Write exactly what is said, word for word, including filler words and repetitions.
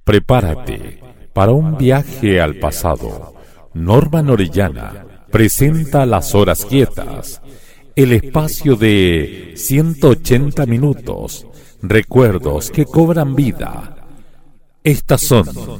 Prepárate para un viaje al pasado. Norman Orellana presenta Las Horas Quietas, el espacio de ciento ochenta minutos, recuerdos que cobran vida. Estas son